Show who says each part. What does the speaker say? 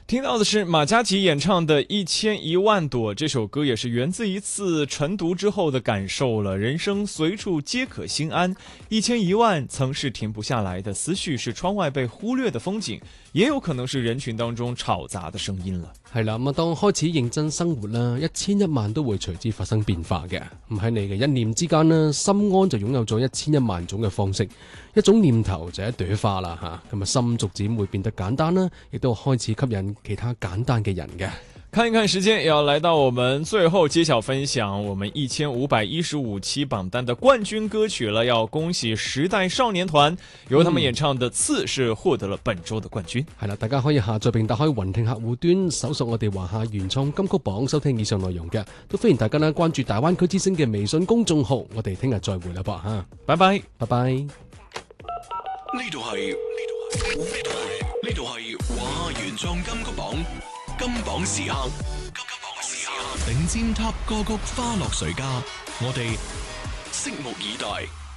Speaker 1: 听到的是马嘉祺演唱的《1001朵》，这首歌也是源自一次晨读之后的感受了。人生随處皆可心安，1001曾是停不下來的思緒，是窗外被忽略的風景，也有可能是人群當中吵雜的聲音了。
Speaker 2: 係啦，咁當開始認真生活啦，1001都會隨之發生變化嘅。咁喺你嘅一念之間啦，心安就擁有咗1001種嘅方式，一種念頭就一朵花啦嚇。咁啊，心逐漸會變得簡單啦，亦都開始吸引其他簡單嘅人嘅。
Speaker 1: 看一看時間，也要來到我們最後揭曉分享我們1515期榜單的冠軍歌曲了。要恭喜時代少年團，由他們演唱的《刺》是獲得了本周的冠軍。
Speaker 2: 係啦，大家可以下載並打開雲聽客戶端，搜索我哋華夏原創金曲榜，收聽以上內容嘅。都歡迎大家呢關注大灣區之聲嘅微信公眾號。我哋聽日再會啦噃嚇，
Speaker 1: 拜拜，
Speaker 2: 拜拜。
Speaker 3: 呢度係華夏原創金曲榜。金榜時刻，頂尖 Top 歌曲花落誰家，我哋拭目以待。